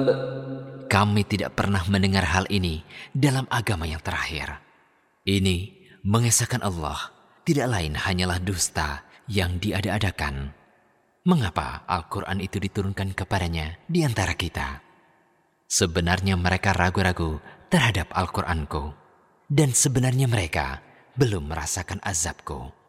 Kami tidak pernah mendengar hal ini dalam agama yang terakhir. Ini mengesahkan Allah tidak lain hanyalah dusta yang diada-adakan. Mengapa Al-Quran itu diturunkan kepadanya di antara kita? Sebenarnya mereka ragu-ragu terhadap Al-Quranku. Dan sebenarnya mereka belum merasakan azabku.